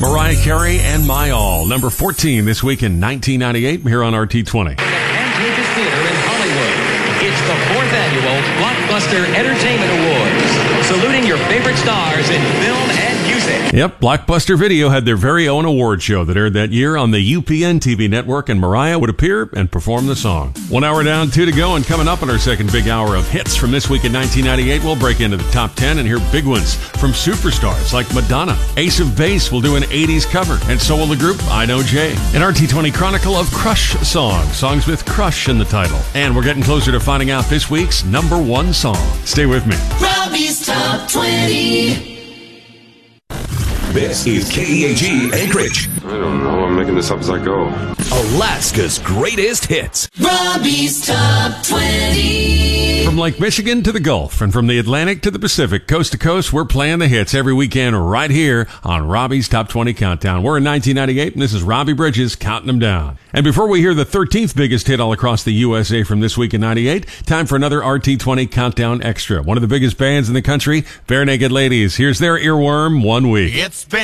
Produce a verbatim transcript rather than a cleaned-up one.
Mariah Carey and My All, number fourteen this week in nineteen ninety-eight here on R T twenty. Pantages Theater in Hollywood. It's the fourth annual Blockbuster Entertainment Awards, saluting your favorite stars in film and music. Yep, Blockbuster Video had their very own award show that aired that year on the U P N T V network, and Mariah would appear and perform the song. One hour down, two to go, and coming up on our second big hour of hits from this week in nineteen ninety-eight, we'll break into the top ten and hear big ones from superstars like Madonna. Ace of Base will do an eighties cover, and so will the group I Know Jay. An R T twenty Chronicle of Crush songs, songs with Crush in the title. And we're getting closer to finding out this week's number one song. Stay with me. Robbie's Top twenty. This is K E A G Anchorage. I don't know. I'm making this up as I go. Alaska's greatest hits. Robbie's Top twenty. From Lake Michigan to the Gulf and from the Atlantic to the Pacific, coast to coast, we're playing the hits every weekend right here on Robbie's Top twenty Countdown. We're in nineteen ninety-eight, and this is Robbie Bridges counting them down. And before we hear the thirteenth biggest hit all across the U S A from this week in ninety-eight, time for another R T twenty Countdown Extra. One of the biggest bands in the country, Bare Naked Ladies. Here's their earworm, One Week. It's been